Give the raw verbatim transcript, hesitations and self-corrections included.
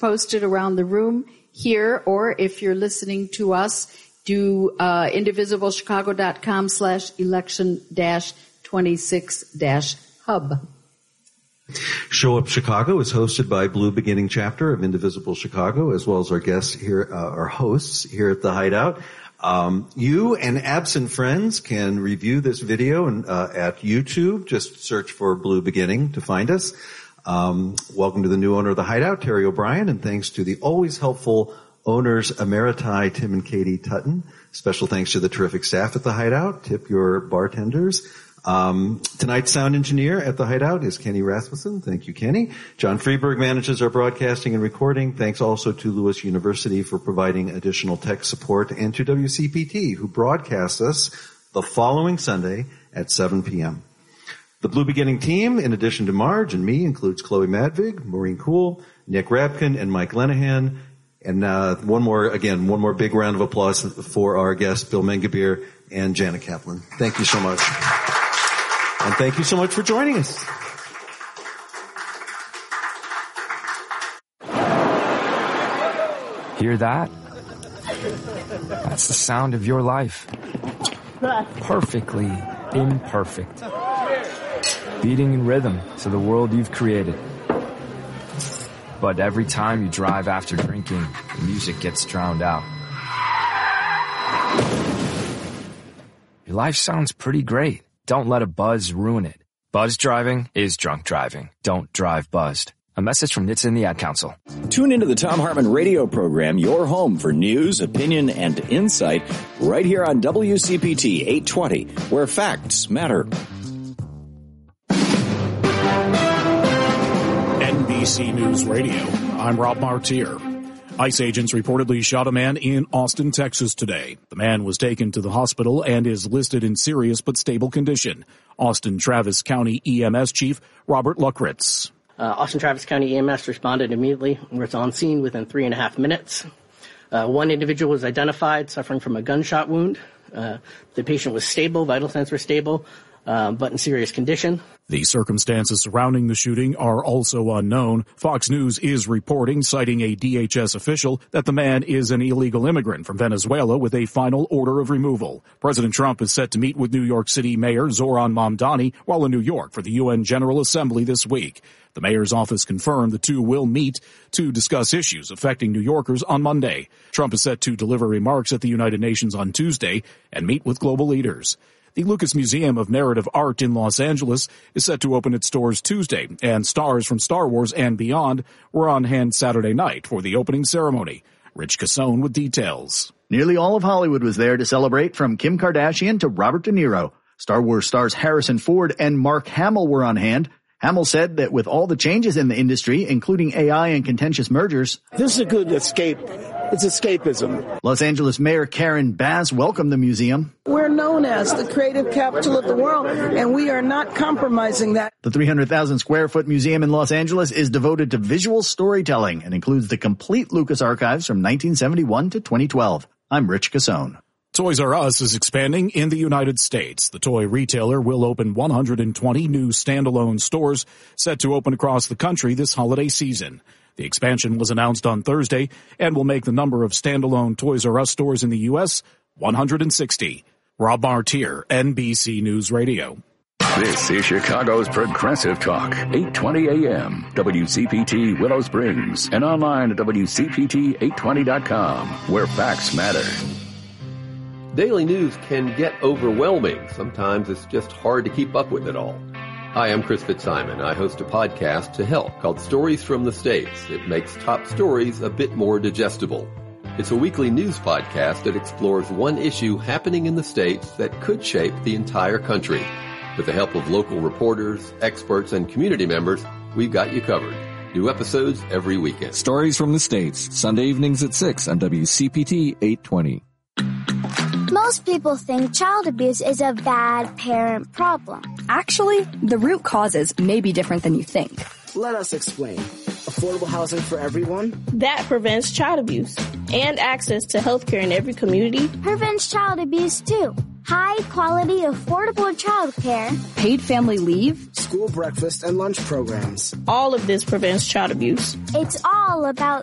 posted around the room here, or if you're listening to us, do uh, indivisiblechicago.com slash election dash 26 dash hub. Show Up Chicago is hosted by Blue Beginning Chapter of Indivisible Chicago, as well as our guests here, uh, our hosts here at the Hideout. Um, you and absent friends can review this video and, uh, at YouTube. Just search for Blue Beginning to find us. Um, welcome to the new owner of the Hideout, Terry O'Brien, and thanks to the always helpful owners emeriti, Tim and Katie Tutton. Special thanks to the terrific staff at the Hideout. Tip your bartenders. Um, tonight's sound engineer at the Hideout is Kenny Rasmussen. Thank you, Kenny. John Freeberg manages our broadcasting and recording. Thanks also to Lewis University for providing additional tech support, and to W C P T, who broadcasts us the following Sunday at seven p.m. The Blue Beginning team, in addition to Marge and me, includes Chloe Madvig, Maureen Kuhl, Nick Rabkin, and Mike Lenahan. And uh, one more, again, one more big round of applause for our guests, Bill Mengabir and Janet Kaplan. Thank you so much. And thank you so much for joining us. Hear that? That's the sound of your life. Perfectly imperfect. Beating in rhythm to the world you've created. But every time you drive after drinking, the music gets drowned out. Your life sounds pretty great. Don't let a buzz ruin it. Buzz driving is drunk driving. Don't drive buzzed. A message from N H T S A and the Ad Council. Tune into the Thom Hartmann radio program, your home for news, opinion, and insight, right here on W C P T eight twenty, where facts matter. N B C News Radio. I'm Rob Martier. ICE agents reportedly shot a man in Austin, Texas today. The man was taken to the hospital and is listed in serious but stable condition. Austin Travis County E M S Chief Robert Luckritz. Uh, Austin Travis County E M S responded immediately and was on scene within three and a half minutes. Uh, one individual was identified suffering from a gunshot wound. Uh, the patient was stable, vital signs were stable, uh, but in serious condition. The circumstances surrounding the shooting are also unknown. Fox News is reporting, citing a D H S official, that the man is an illegal immigrant from Venezuela with a final order of removal. President Trump is set to meet with New York City Mayor Zoran Mamdani while in New York for the U N General Assembly this week. The mayor's office confirmed the two will meet to discuss issues affecting New Yorkers on Monday. Trump is set to deliver remarks at the United Nations on Tuesday and meet with global leaders. The Lucas Museum of Narrative Art in Los Angeles is set to open its doors Tuesday, and stars from Star Wars and beyond were on hand Saturday night for the opening ceremony. Rich Cassone with details. Nearly all of Hollywood was there to celebrate, from Kim Kardashian to Robert De Niro. Star Wars stars Harrison Ford and Mark Hamill were on hand. Hamill said that with all the changes in the industry, including A I and contentious mergers, this is a good escape. It's escapism. Los Angeles Mayor Karen Bass welcomed the museum. We're known as the creative capital of the world, and we are not compromising that. The three hundred thousand square foot museum in Los Angeles is devoted to visual storytelling and includes the complete Lucas archives from nineteen seventy-one to twenty twelve. I'm Rich Cassone. Toys R Us is expanding in the United States. The toy retailer will open one hundred twenty new standalone stores set to open across the country this holiday season. The expansion was announced on Thursday and will make the number of standalone Toys R Us stores in the U S one hundred sixty. Rob Martier, N B C News Radio. This is Chicago's Progressive Talk, eight twenty A M, W C P T Willow Springs, and online at W C P T eight twenty dot com, where facts matter. Daily news can get overwhelming. Sometimes it's just hard to keep up with it all. Hi, I'm Chris Fitzsimon. I host a podcast to help called Stories from the States. It makes top stories a bit more digestible. It's a weekly news podcast that explores one issue happening in the States that could shape the entire country. With the help of local reporters, experts, and community members, we've got you covered. New episodes every weekend. Stories from the States, Sunday evenings at six on W C P T eight twenty. Most people think child abuse is a bad parent problem. Actually, the root causes may be different than you think. Let us explain. Affordable housing for everyone? That prevents child abuse. And access to health care in every community prevents child abuse too. High quality, affordable child care. Paid family leave. School breakfast and lunch programs. All of this prevents child abuse. It's all about